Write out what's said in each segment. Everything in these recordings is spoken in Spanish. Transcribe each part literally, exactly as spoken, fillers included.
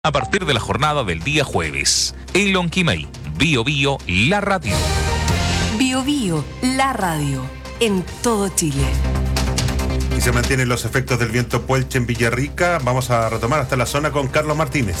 A partir de la jornada del día jueves, en Lonquimay, Bio Bio, la radio. Bio Bio, la radio, en todo Chile. Y se mantienen los efectos del viento Puelche en Villarrica. Vamos a retomar hasta la zona con Carlos Martínez.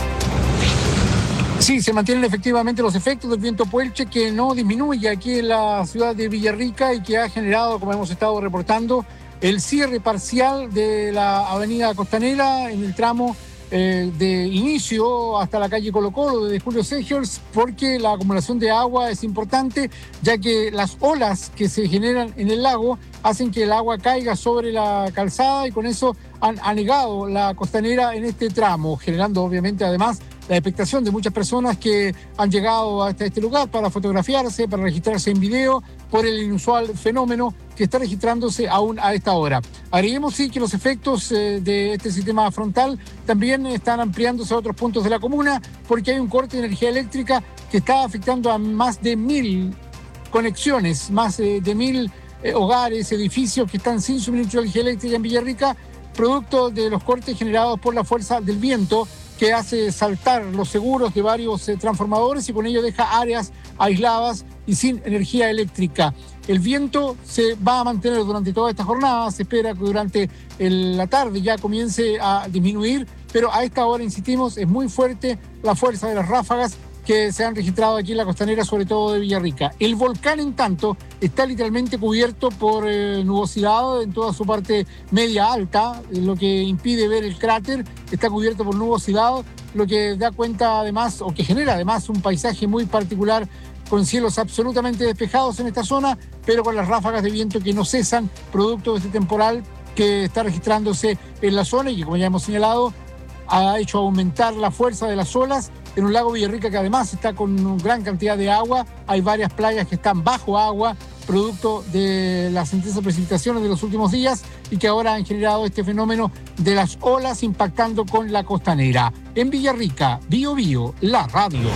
Sí, se mantienen efectivamente los efectos del viento Puelche, que no disminuye aquí en la ciudad de Villarrica y que ha generado, como hemos estado reportando, el cierre parcial de la avenida Costanera en el tramo eh, de inicio hasta la calle Colo Colo de Julio Segers, porque la acumulación de agua es importante, ya que las olas que se generan en el lago hacen que el agua caiga sobre la calzada y con eso han anegado la Costanera en este tramo, generando obviamente además la expectación de muchas personas que han llegado hasta este lugar para fotografiarse, para registrarse en video por el inusual fenómeno que está registrándose aún a esta hora. Agreguemos sí que los efectos eh, de este sistema frontal también están ampliándose a otros puntos de la comuna, porque hay un corte de energía eléctrica que está afectando a más de mil conexiones, más eh, de mil eh, hogares, edificios que están sin suministro de energía eléctrica en Villarrica, producto de los cortes generados por la fuerza del viento, que hace saltar los seguros de varios eh, transformadores y con ello deja áreas aisladas y sin energía eléctrica. El viento se va a mantener durante toda esta jornada, se espera que durante el, la tarde ya comience a disminuir, pero a esta hora, insistimos, es muy fuerte la fuerza de las ráfagas que se han registrado aquí en la Costanera, sobre todo de Villarrica. El volcán, en tanto, está literalmente cubierto por eh, nubosidad en toda su parte media alta, lo que impide ver el cráter. Está cubierto por nubosidad, lo que da cuenta además, o que genera además un paisaje muy particular, con cielos absolutamente despejados en esta zona, pero con las ráfagas de viento que no cesan, producto de este temporal que está registrándose en la zona y que, como ya hemos señalado, ha hecho aumentar la fuerza de las olas en un lago Villarrica que además está con una gran cantidad de agua. Hay varias playas que están bajo agua, producto de las intensas precipitaciones de los últimos días y que ahora han generado este fenómeno de las olas impactando con la Costanera. En Villarrica, Bio Bio, la radio.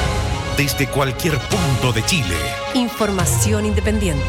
Desde cualquier punto de Chile. Información independiente.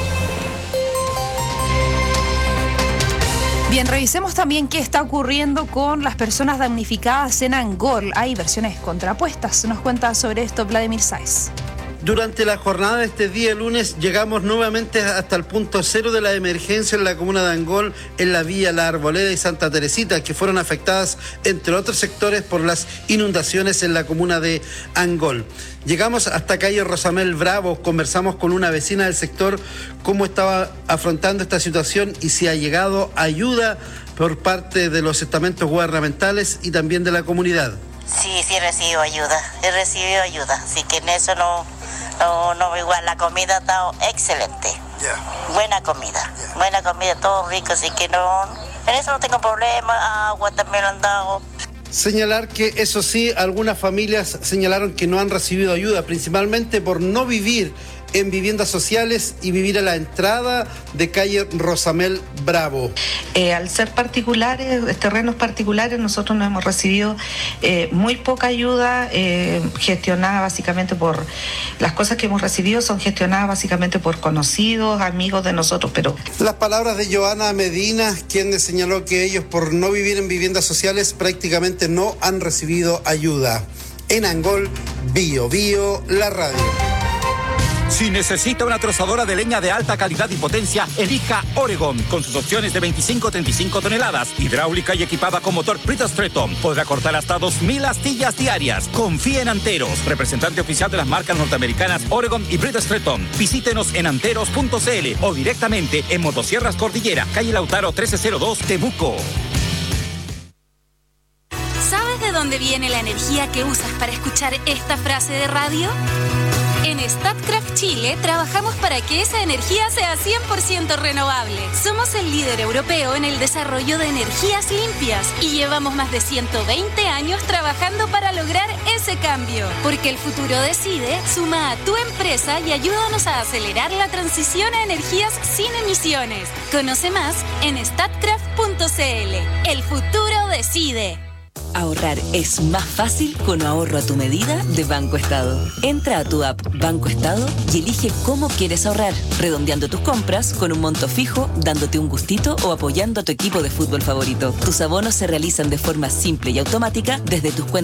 Bien, revisemos también qué está ocurriendo con las personas damnificadas en Angol. Hay versiones contrapuestas. Nos cuenta sobre esto Vladimir Sáez. Durante la jornada de este día lunes llegamos nuevamente hasta el punto cero de la emergencia en la comuna de Angol, en la vía La Arboleda y Santa Teresita, que fueron afectadas, entre otros sectores, por las inundaciones en la comuna de Angol. Llegamos hasta calle Rosamel Bravo, conversamos con una vecina del sector cómo estaba afrontando esta situación y si ha llegado ayuda por parte de los estamentos gubernamentales y también de la comunidad. Sí, sí he recibido ayuda, he recibido ayuda, así que en eso no, no, no igual, la comida ha estado excelente, yeah. buena comida, yeah. buena comida, todo rico, así que no, en eso no tengo problema, agua también lo han dado. Señalar que, eso sí, algunas familias señalaron que no han recibido ayuda, principalmente por no vivir en viviendas sociales y vivir a la entrada de calle Rosamel Bravo. Eh, al ser particulares, terrenos particulares, nosotros no hemos recibido eh, muy poca ayuda, eh, gestionada básicamente por, las cosas que hemos recibido son gestionadas básicamente por conocidos, amigos de nosotros, pero... Las palabras de Joana Medina, quien señaló que ellos, por no vivir en viviendas sociales, prácticamente no han recibido ayuda. En Angol, Bio Bio, la radio. Si necesita una trozadora de leña de alta calidad y potencia, elija Oregon, con sus opciones de veinticinco a treinta y cinco toneladas, hidráulica y equipada con motor Bridgestone. Podrá cortar hasta dos mil astillas diarias. Confía en Anteros, representante oficial de las marcas norteamericanas Oregon y Bridgestone. Visítenos en anteros punto c l o directamente en Motosierras Cordillera, calle Lautaro trece cero dos, Temuco. ¿Sabes de dónde viene la energía que usas para escuchar esta frase de radio? En Statkraft Chile trabajamos para que esa energía sea cien por ciento renovable. Somos el líder europeo en el desarrollo de energías limpias y llevamos más de ciento veinte años trabajando para lograr ese cambio. Porque el futuro decide, suma a tu empresa y ayúdanos a acelerar la transición a energías sin emisiones. Conoce más en statkraft punto c l. El futuro decide. Ahorrar es más fácil con ahorro a tu medida de Banco Estado. Entra a tu app Banco Estado y elige cómo quieres ahorrar, redondeando tus compras con un monto fijo, dándote un gustito o apoyando a tu equipo de fútbol favorito. Tus abonos se realizan de forma simple y automática desde tus cuentas